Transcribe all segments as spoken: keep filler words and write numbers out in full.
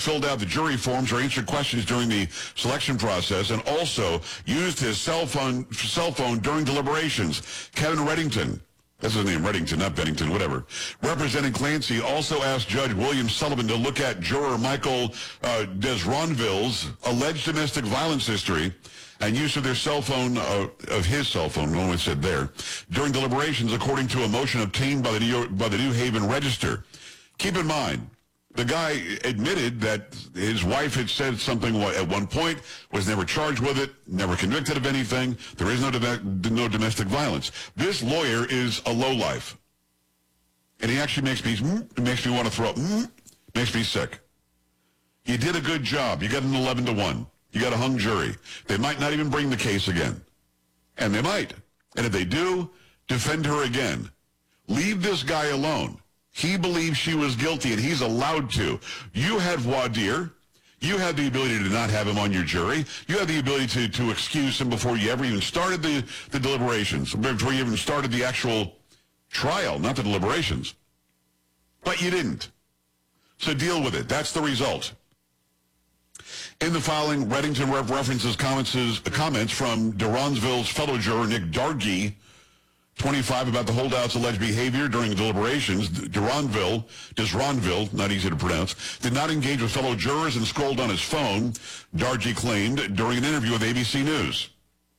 filled out the jury forms or answered questions during the selection process, and also used his cell phone, cell phone during deliberations. Kevin Reddington, that's his name, Reddington, not Bennington, whatever, representing Clancy, also asked Judge William Sullivan to look at juror Michael uh, Desronville's alleged domestic violence history and use of their cell phone, uh, of his cell phone, no one said there, during deliberations, according to a motion obtained by the New York, by the New Haven Register. Keep in mind, the guy admitted that his wife had said something at one point, was never charged with it, never convicted of anything. There is no, no domestic violence. This lawyer is a lowlife. And he actually makes me, makes me want to throw up, makes me sick. You did a good job. You got an eleven to one. You got a hung jury. They might not even bring the case again. And they might. And if they do, defend her again. Leave this guy alone. He believes she was guilty, and he's allowed to. You had voir dire. You had the ability to not have him on your jury. You had the ability to, to excuse him before you ever even started the, the deliberations, before you even started the actual trial, not the deliberations. But you didn't. So deal with it. That's the result. In the filing, Reddington references comments, comments from Desronville's fellow juror, Nick Dargy, twenty-five, about the holdout's alleged behavior during the deliberations. Desronville, Desronville, not easy to pronounce, did not engage with fellow jurors and scrolled on his phone, Dargy claimed during an interview with A B C News.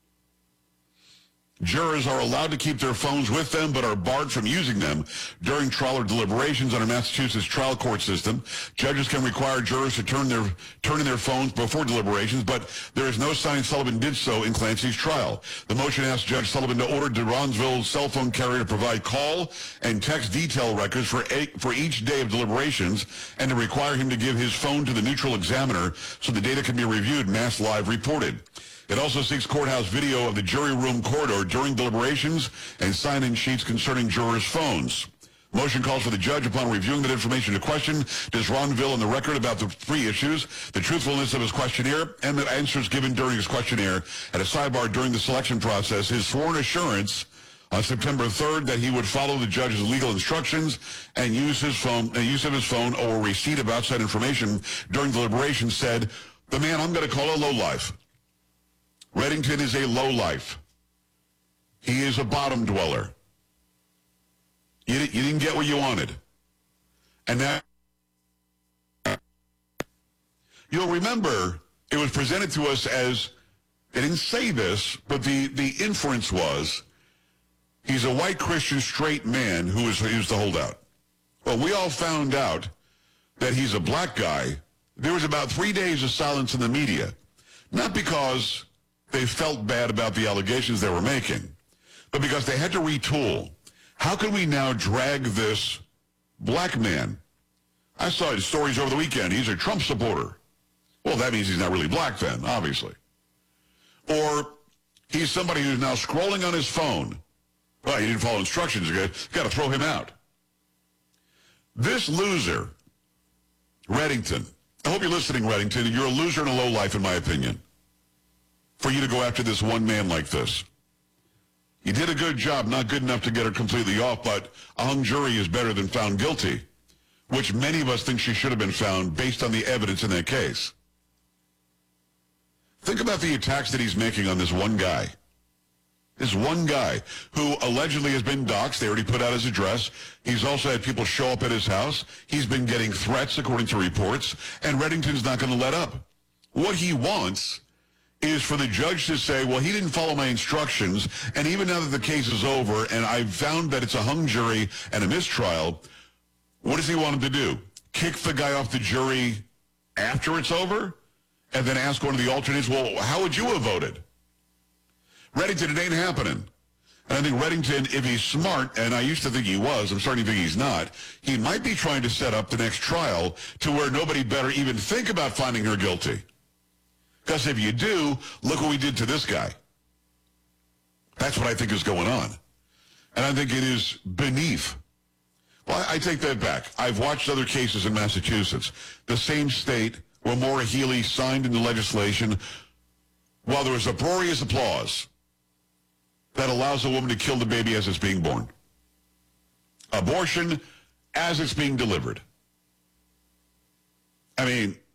Jurors are allowed to keep their phones with them, but are barred from using them during trial or deliberations under Massachusetts trial court system. Judges can require jurors to turn their turn in their phones before deliberations, but there is no sign Sullivan did so in Clancy's trial. The motion asked Judge Sullivan to order Desronville's cell phone carrier to provide call and text detail records for eight, for each day of deliberations, and to require him to give his phone to the neutral examiner so the data can be reviewed, Mass Live reported. It also seeks courthouse video of the jury room corridor during deliberations and sign-in sheets concerning jurors' phones. Motion calls for the judge, upon reviewing that information, to question Desronville on the record about the three issues, the truthfulness of his questionnaire, and the answers given during his questionnaire at a sidebar during the selection process, his sworn assurance on September third that he would follow the judge's legal instructions and use his phone, uh, use of his phone or receipt of outside information during deliberations, said, the man I'm going to call a lowlife. Reddington is a lowlife. He is a bottom dweller. You, you didn't get what you wanted. And that, you'll remember, it was presented to us as, they didn't say this, but the, the inference was, he's a white Christian straight man who was, who was the holdout. Well, we all found out that he's a black guy. There was about three days of silence in the media. Not because they felt bad about the allegations they were making, but because they had to retool. How can we now drag this black man? I saw his stories over the weekend. He's a Trump supporter. Well, that means he's not really black then, obviously. Or he's somebody who's now scrolling on his phone. Well, he didn't follow instructions. You've got to throw him out. This loser, Reddington, I hope you're listening, Reddington. You're a loser and a lowlife, in my opinion, for you to go after this one man like this. You did a good job, not good enough to get her completely off, but a hung jury is better than found guilty, which many of us think she should have been found based on the evidence in that case. Think about the attacks that he's making on this one guy. This one guy who allegedly has been doxxed. They already put out his address. He's also had people show up at his house. He's been getting threats, according to reports, and Reddington's not going to let up. What he wants is for the judge to say, well, he didn't follow my instructions, and even now that the case is over and I've found that it's a hung jury and a mistrial, what does he want him to do? Kick the guy off the jury after it's over? And then ask one of the alternates, well, how would you have voted? Reddington, it ain't happening. And I think Reddington, if he's smart, and I used to think he was, I'm starting to think he's not, he might be trying to set up the next trial to where nobody better even think about finding her guilty. Because if you do, look what we did to this guy. That's what I think is going on. And I think it is beneath. Well, I, I take that back. I've watched other cases in Massachusetts. The same state where Maura Healey signed into legislation while there was uproarious applause that allows a woman to kill the baby as it's being born. Abortion as it's being delivered. I mean,